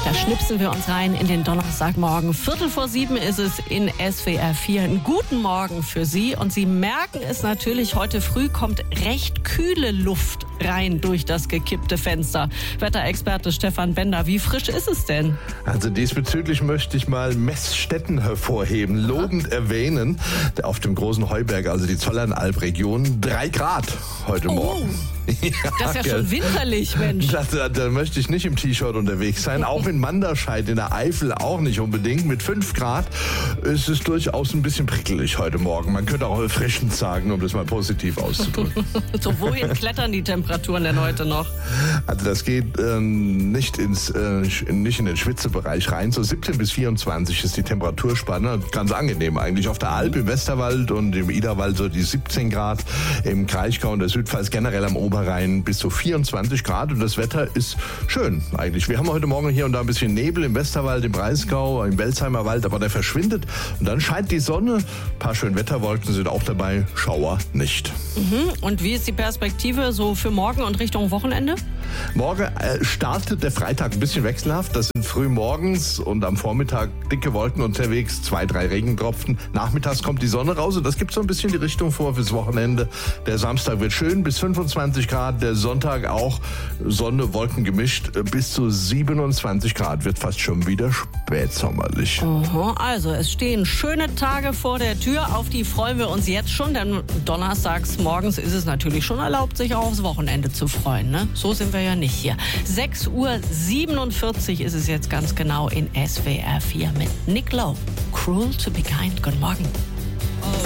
Da schnipsen wir uns rein in den Donnerstagmorgen. 6:45 ist es in SWR 4. Einen guten Morgen für Sie. Und Sie merken es natürlich, heute früh kommt recht kühle Luft rein durch das gekippte Fenster. Wetterexperte Stefan Bender, wie frisch ist es denn? Also diesbezüglich möchte ich mal Messstätten hervorheben, lobend erwähnen. Auf dem großen Heuberg, also die Zollernalb-Region, 3 Grad heute Morgen. Ja, das ist ja schon winterlich, Mensch. Da möchte ich nicht im T-Shirt unterwegs sein. Auch in Manderscheid, in der Eifel auch nicht unbedingt. Mit 5 Grad ist es durchaus ein bisschen prickelig heute Morgen. Man könnte auch erfrischend sagen, um das mal positiv auszudrücken. So, wohin klettern die Temperaturen denn heute noch? Also das geht nicht in den Schwitzebereich rein. So 17 bis 24 ist die Temperaturspanne. Ganz angenehm eigentlich. Auf der Alp, im Westerwald und im Iderwald so die 17 Grad. Im Kraichgau und der Südpfalz generell am Oberrhein bis zu 24 Grad. Und das Wetter ist schön eigentlich. Wir haben heute Morgen hier und da ein bisschen Nebel im Westerwald, im Breisgau, im Welsheimer Wald, aber der verschwindet. Und dann scheint die Sonne. Ein paar schöne Wetterwolken sind auch dabei. Schauer nicht. Und wie ist die Perspektive so für morgen und Richtung Wochenende? Morgen startet der Freitag ein bisschen wechselhaft. Das sind früh morgens und am Vormittag dicke Wolken unterwegs, 2, 3 Regentropfen. Nachmittags kommt die Sonne raus und das gibt so ein bisschen die Richtung vor fürs Wochenende. Der Samstag wird schön bis 25 Grad, der Sonntag auch Sonne, Wolken gemischt bis zu 27 Grad. Wird fast schon wieder spätsommerlich. Also es stehen schöne Tage vor der Tür, auf die freuen wir uns jetzt schon, denn donnerstags morgens ist es natürlich schon erlaubt, sich auch aufs Wochenende zu freuen. Ne? So sind wir ja nicht hier. 6:47 ist es jetzt ganz genau in SWR 4 mit Nick Lowe. Cruel to be kind. Guten Morgen.